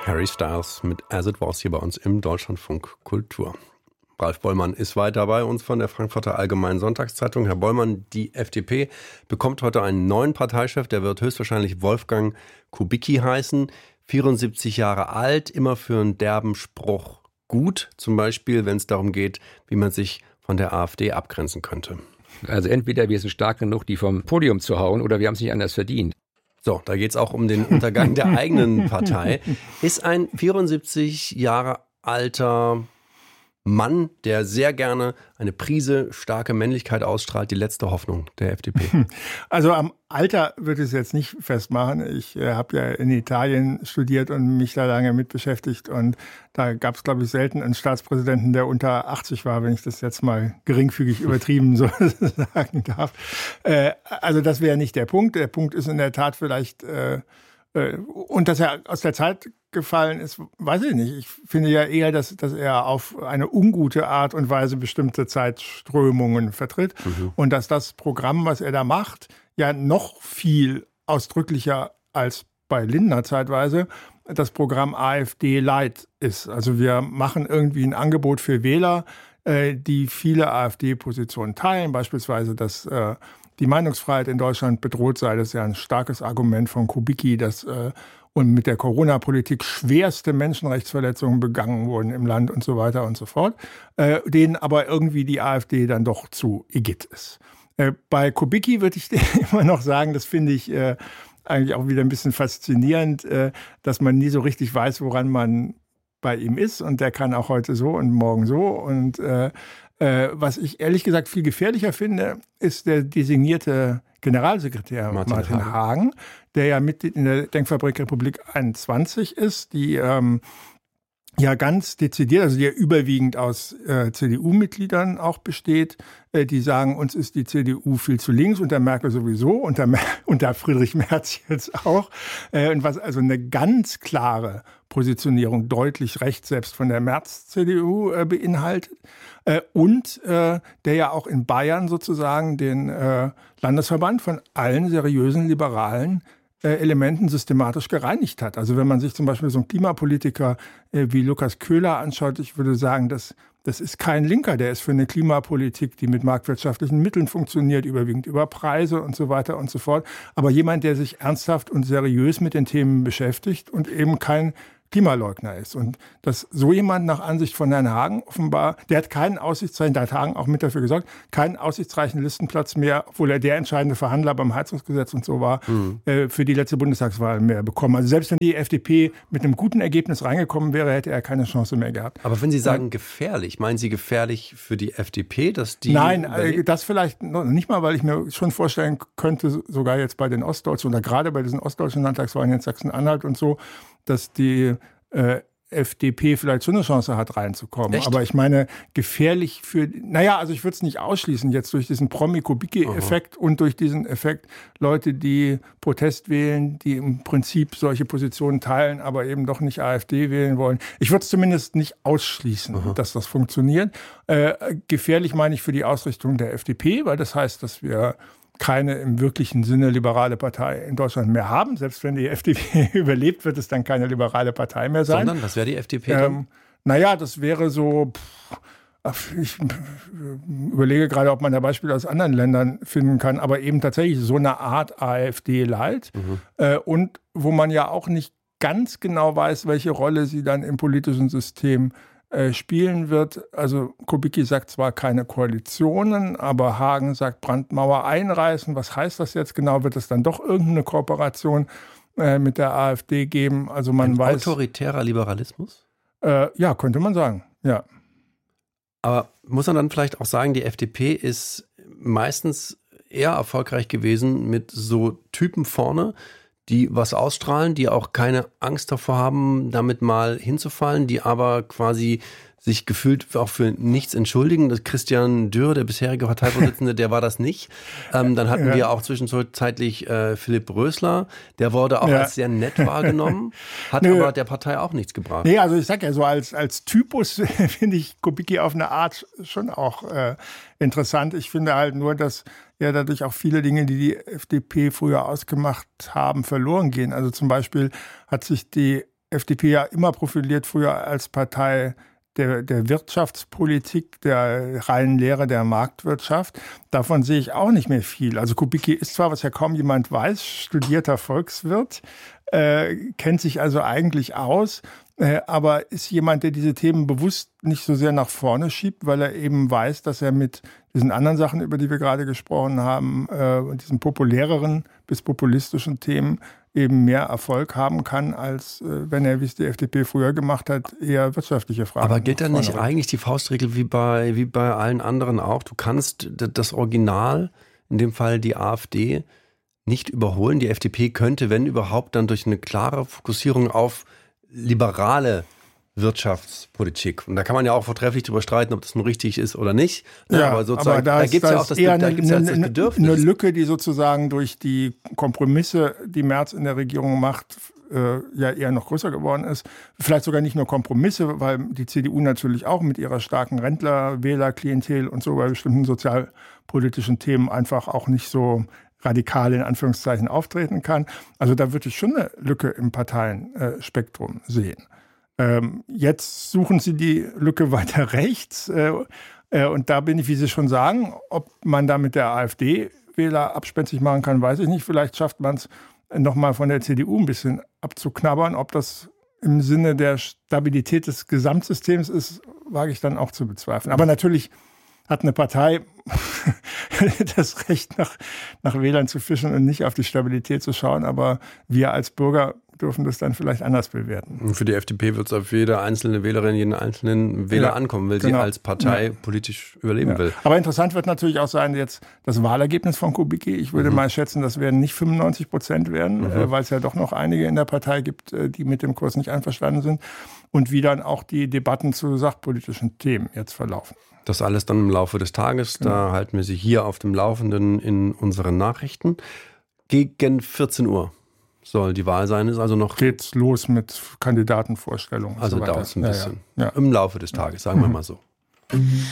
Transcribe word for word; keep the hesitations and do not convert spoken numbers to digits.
Harry Styles mit As It Was hier bei uns im Deutschlandfunk Kultur. Ralf Bollmann ist weiter bei uns von der Frankfurter Allgemeinen Sonntagszeitung. Herr Bollmann, die F D P bekommt heute einen neuen Parteichef, der wird höchstwahrscheinlich Wolfgang Kubicki heißen. vierundsiebzig Jahre alt, immer für einen derben Spruch gut. Zum Beispiel, wenn es darum geht, wie man sich von der AfD abgrenzen könnte. Also entweder wir sind stark genug, die vom Podium zu hauen, oder wir haben es nicht anders verdient. So, da geht es auch um den Untergang der eigenen Partei. Ist ein vierundsiebzig Jahre alter Mann, der sehr gerne eine Prise starke Männlichkeit ausstrahlt, die letzte Hoffnung der F D P? Also am Alter würde ich es jetzt nicht festmachen. Ich äh, habe ja in Italien studiert und mich da lange mit beschäftigt. Und da gab es, glaube ich, selten einen Staatspräsidenten, der unter achtzig war, wenn ich das jetzt mal geringfügig übertrieben so sagen darf. Äh, also das wäre nicht der Punkt. Der Punkt ist in der Tat vielleicht, äh, äh, und dass er aus der Zeit gefallen ist, weiß ich nicht. Ich finde ja eher, dass, dass er auf eine ungute Art und Weise bestimmte Zeitströmungen vertritt. Mhm. Und dass das Programm, was er da macht, ja noch viel ausdrücklicher als bei Lindner zeitweise das Programm AfD Light ist. Also wir machen irgendwie ein Angebot für Wähler, äh, die viele AfD-Positionen teilen, beispielsweise, dass äh, die Meinungsfreiheit in Deutschland bedroht sei. Das ist ja ein starkes Argument von Kubicki, dass äh, und mit der Corona-Politik schwerste Menschenrechtsverletzungen begangen wurden im Land und so weiter und so fort, äh, denen aber irgendwie die AfD dann doch zu igitt ist. Äh, bei Kubicki würde ich immer noch sagen, das finde ich äh, eigentlich auch wieder ein bisschen faszinierend, äh, dass man nie so richtig weiß, woran man bei ihm ist. Und der kann auch heute so und morgen so. Und äh, äh, was ich ehrlich gesagt viel gefährlicher finde, ist der designierte Generalsekretär Martin, Martin Hagen. Hagen, der ja Mitglied in der Denkfabrik Republik einundzwanzig ist, die ähm, ja ganz dezidiert, also die ja überwiegend aus äh, C D U-Mitgliedern auch besteht, äh, die sagen, uns ist die C D U viel zu links, unter Merkel sowieso, unter, Mer- unter Friedrich Merz jetzt auch. Äh, und was also eine ganz klare Positionierung deutlich rechts selbst von der Merz-C D U äh, beinhaltet. Äh, und äh, der ja auch in Bayern sozusagen den äh, Landesverband von allen seriösen liberalen Elementen systematisch gereinigt hat. Also wenn man sich zum Beispiel so einen Klimapolitiker äh, wie Lukas Köhler anschaut, ich würde sagen, das, das ist kein Linker, der ist für eine Klimapolitik, die mit marktwirtschaftlichen Mitteln funktioniert, überwiegend über Preise und so weiter und so fort. Aber jemand, der sich ernsthaft und seriös mit den Themen beschäftigt und eben kein Klimaleugner ist. Und dass so jemand nach Ansicht von Herrn Hagen offenbar, der hat keinen aussichtsreichen, da hat Hagen auch mit dafür gesorgt, keinen aussichtsreichen Listenplatz mehr, obwohl er der entscheidende Verhandler beim Heizungsgesetz und so war, mhm. äh, für die letzte Bundestagswahl mehr bekommen. Also selbst wenn die F D P mit einem guten Ergebnis reingekommen wäre, hätte er keine Chance mehr gehabt. Aber wenn Sie sagen gefährlich, meinen Sie gefährlich für die F D P, dass die... Nein, äh, das vielleicht noch nicht mal, weil ich mir schon vorstellen könnte, sogar jetzt bei den Ostdeutschen oder gerade bei diesen ostdeutschen Landtagswahlen in Sachsen-Anhalt und so, dass die äh, F D P vielleicht schon eine Chance hat, reinzukommen. Echt? Aber ich meine, gefährlich für, naja, also ich würde es nicht ausschließen, jetzt durch diesen Promi-Kubicki-Effekt und durch diesen Effekt, Leute, die Protest wählen, die im Prinzip solche Positionen teilen, aber eben doch nicht AfD wählen wollen. Ich würde es zumindest nicht ausschließen, Aha. dass das funktioniert. Äh, gefährlich meine ich für die Ausrichtung der F D P, weil das heißt, dass wir keine im wirklichen Sinne liberale Partei in Deutschland mehr haben. Selbst wenn die F D P überlebt, wird es dann keine liberale Partei mehr sein. Sondern, was wäre die F D P ähm, Naja, das wäre so, pff, ich überlege gerade, ob man da Beispiele aus anderen Ländern finden kann, aber eben tatsächlich so eine Art AfD-Light mhm. äh, und wo man ja auch nicht ganz genau weiß, welche Rolle sie dann im politischen System spielen wird. Also Kubicki sagt zwar keine Koalitionen, aber Hagen sagt Brandmauer einreißen. Was heißt das jetzt genau? Wird es dann doch irgendeine Kooperation äh, mit der AfD geben? Also man Ein weiß. Autoritärer Liberalismus? Äh, ja, könnte man sagen, ja. Aber muss man dann vielleicht auch sagen, die F D P ist meistens eher erfolgreich gewesen mit so Typen vorne, die was ausstrahlen, die auch keine Angst davor haben, damit mal hinzufallen, die aber quasi sich gefühlt auch für nichts entschuldigen. Das Christian Dürr, der bisherige Parteivorsitzende, der war das nicht. Ähm, dann hatten ja. wir auch zwischenzeitlich äh, Philipp Rösler, der wurde auch ja. als sehr nett wahrgenommen, hat Nö. aber der Partei auch nichts gebracht. Nee, also ich sag ja so, als, als Typus finde ich Kubicki auf eine Art schon auch äh, interessant. Ich finde halt nur, dass ja dadurch auch viele Dinge, die die F D P früher ausgemacht haben, verloren gehen. Also zum Beispiel hat sich die F D P ja immer profiliert, früher als Partei der, der Wirtschaftspolitik, der reinen Lehre der Marktwirtschaft. Davon sehe ich auch nicht mehr viel. Also Kubicki ist zwar, was ja kaum jemand weiß, studierter Volkswirt, äh, kennt sich also eigentlich aus, äh, aber ist jemand, der diese Themen bewusst nicht so sehr nach vorne schiebt, weil er eben weiß, dass er mit diesen anderen Sachen, über die wir gerade gesprochen haben, äh, diesen populäreren bis populistischen Themen eben mehr Erfolg haben kann, als äh, wenn er, wie es die F D P früher gemacht hat, eher wirtschaftliche Fragen. Aber gilt da nicht eigentlich die Faustregel wie bei, wie bei allen anderen auch? Du kannst das Original, in dem Fall die AfD, nicht überholen. Die F D P könnte, wenn überhaupt, dann durch eine klare Fokussierung auf liberale Wirtschaftspolitik. Und da kann man ja auch vortrefflich darüber streiten, ob das nun richtig ist oder nicht. Ja, aber sozusagen, aber da, da gibt es ja auch das, eher da gibt's ja eine, das Bedürfnis. Eine Lücke, die sozusagen durch die Kompromisse, die Merz in der Regierung macht, äh, ja eher noch größer geworden ist. Vielleicht sogar nicht nur Kompromisse, weil die C D U natürlich auch mit ihrer starken Rentler-Wähler-Klientel und so bei bestimmten sozialpolitischen Themen einfach auch nicht so radikal in Anführungszeichen auftreten kann. Also da würde ich schon eine Lücke im Parteienspektrum sehen. Ähm, jetzt suchen sie die Lücke weiter rechts. Äh, äh, und da bin ich, wie Sie schon sagen, ob man da mit der AfD Wähler abspenstig machen kann, weiß ich nicht. Vielleicht schafft man es nochmal von der C D U ein bisschen abzuknabbern. Ob das im Sinne der Stabilität des Gesamtsystems ist, wage ich dann auch zu bezweifeln. Aber natürlich hat eine Partei das Recht, nach, nach Wählern zu fischen und nicht auf die Stabilität zu schauen. Aber wir als Bürger dürfen das dann vielleicht anders bewerten. Für die F D P wird es auf jede einzelne Wählerin, jeden einzelnen Wähler ja, ankommen, weil genau. sie als Partei ja. politisch überleben ja. will. Aber interessant wird natürlich auch sein, jetzt das Wahlergebnis von Kubicki. Ich würde mhm. mal schätzen, das werden nicht fünfundneunzig Prozent werden, mhm. äh, weil es ja doch noch einige in der Partei gibt, äh, die mit dem Kurs nicht einverstanden sind. Und wie dann auch die Debatten zu sachpolitischen Themen jetzt verlaufen. Das alles dann im Laufe des Tages. Genau. Da halten wir Sie hier auf dem Laufenden in unseren Nachrichten. Gegen vierzehn Uhr soll die Wahl sein, ist also noch... Geht's los mit Kandidatenvorstellungen. Also so dauert es ein ja, bisschen. Ja, ja. Im Laufe des Tages, sagen wir mal so.